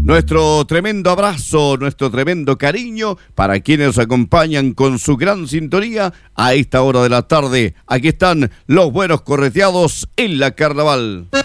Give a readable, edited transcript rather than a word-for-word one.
Nuestro tremendo abrazo, nuestro tremendo cariño para quienes nos acompañan con su gran sintonía a esta hora de la tarde. Aquí están los buenos correteados en la Carnaval.